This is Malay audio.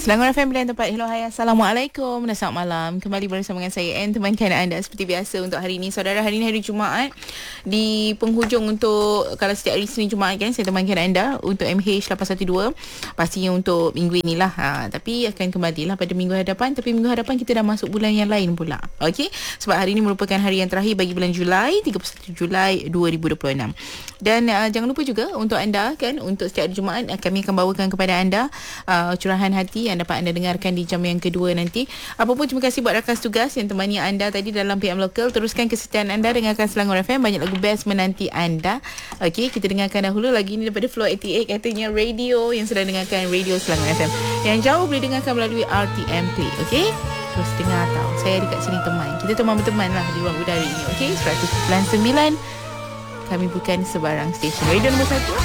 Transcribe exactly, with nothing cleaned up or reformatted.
Selangor F M Pilihan Tempat. Hello, hai, Assalamualaikum dan selamat malam. Kembali bersama dengan saya Anne, temankan anda seperti biasa untuk hari ini. Saudara, hari ini hari Jumaat. Di penghujung untuk, kalau setiap hari Senin Jumaat kan, saya temankan anda untuk M H lapan satu dua. Pastinya untuk minggu inilah. Ha, tapi akan kembali lah pada minggu hadapan. Tapi minggu hadapan kita dah masuk bulan yang lain pula. Okey? Sebab hari ini merupakan hari yang terakhir bagi bulan Julai, tiga puluh satu Julai dua ribu dua puluh enam. Dan uh, jangan lupa juga untuk anda kan, untuk setiap hari Jumaat kami akan bawakan kepada anda uh, curahan hati yang dapat anda dengarkan di jam yang kedua nanti. Apa pun, terima kasih buat rakan tugas yang temani anda tadi dalam P M Lokal. Teruskan kesetiaan anda dengarkan Selangor F M. Banyak lagu best menanti anda. Okey, kita dengarkan dahulu lagi ni daripada Floor lapan lapan, katanya radio yang sedang dengarkan radio Selangor F M. Yang jauh boleh dengarkan melalui R T M Play. Okey, terus dengar tau. Saya dekat sini teman. Kita teman berteman lah di ruang udara ini. Okey, seratus sembilan. Kami bukan sebarang stesen radio nombor satu.